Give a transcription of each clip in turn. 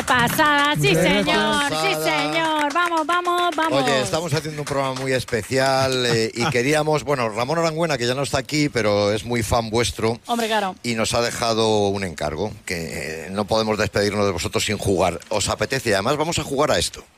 pasada! ¡Sí, ¡Qué señor! pasada! ¡Sí, señor! ¡Vamos, vamos, vamos! Oye, estamos haciendo un programa muy especial y queríamos... Bueno, Ramón Arangüena, que ya no está aquí, pero es muy fan vuestro. Hombre, claro. Y nos ha dejado un encargo, que no podemos despedirnos de vosotros sin jugar. ¿Os apetece? Y además vamos a jugar a esto.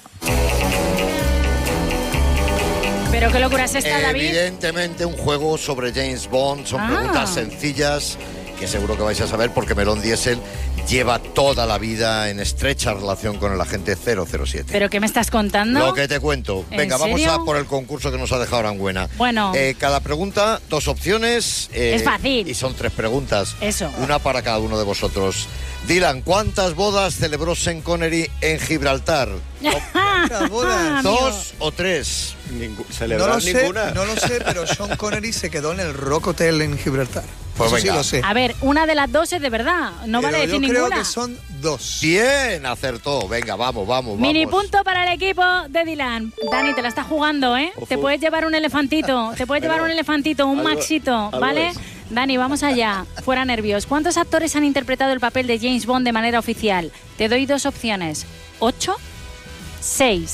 ¿Pero qué locura es esta, David? Evidentemente un juego sobre James Bond. Son preguntas sencillas que seguro que vais a saber porque Melón Diesel lleva toda la vida en estrecha relación con el agente 007. ¿Pero qué me estás contando? Lo que te cuento. Venga, ¿En serio? vamos a por el concurso que nos ha dejado Arangüena. Bueno. Cada pregunta, 2 opciones. Es fácil. Y son 3 preguntas. Eso. Una para cada uno de vosotros. Dylan, ¿cuántas bodas celebró Sean Connery en Gibraltar? ¿Cuántas bodas? 2 o 3. Ninguna. No lo sé, pero Sean Connery se quedó en el Rock Hotel en Gibraltar. Pues Eso venga. sí lo sé. A ver, una de las dos es de verdad. No Pero vale decir yo ninguna. creo que son 2. Bien, acertó. Venga, vamos. Mini punto para el equipo de Dylan. Dani, te la estás jugando, ¿eh? Te puedes llevar un elefantito. Te puedes llevar un elefantito, un maxito, ¿vale? Dani, vamos allá. Fuera nervios. ¿Cuántos actores han interpretado el papel de James Bond de manera oficial? Te doy 2 opciones. ¿8? 6.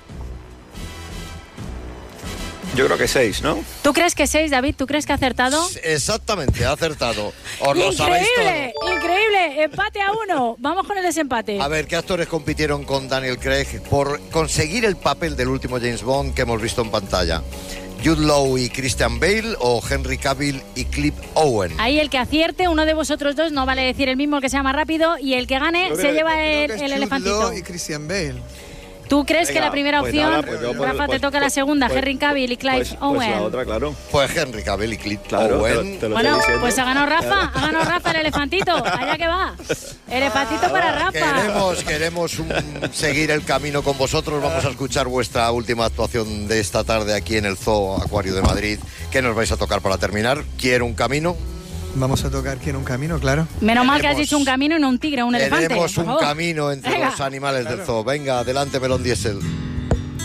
Yo creo que 6, ¿no? ¿Tú crees que 6, David? ¿Tú crees que ha acertado? Exactamente, ha acertado. Os lo sabéis ¡Increíble! todo. ¡Increíble! Empate a 1. Vamos con el desempate. A ver, ¿qué actores compitieron con Daniel Craig por conseguir el papel del último James Bond que hemos visto en pantalla? ¿Jude Law y Christian Bale o Henry Cavill y Clive Owen? Ahí el que acierte, uno de vosotros dos, no vale decir el mismo, el que sea más rápido, y el que gane se lleva el elefantito. Jude Law y Christian Bale. ¿Tú crees que Venga, la primera pues opción, nada, pues yo por- Rafa, te pues- toca la segunda, pues- Henry Cavill y Clive Owen? Pues la otra, claro. Pues Henry Cavill y Clive Claro, Owen. te lo Bueno, estoy diciendo. pues ha ganado Rafa el elefantito, allá que va. Elefantito para Rafa. Queremos seguir el camino con vosotros. Vamos a escuchar vuestra última actuación de esta tarde aquí en el Zoo Acuario de Madrid. ¿Qué nos vais a tocar para terminar? ¿Quiero un camino? Vamos a tocar ¿Quién un camino? Claro. Menos mal que has Tenemos- dicho un camino y no un tigre o un elefante. Tenemos por un favor. camino entre Venga. los animales del zoo. Venga, adelante, Melón Diesel.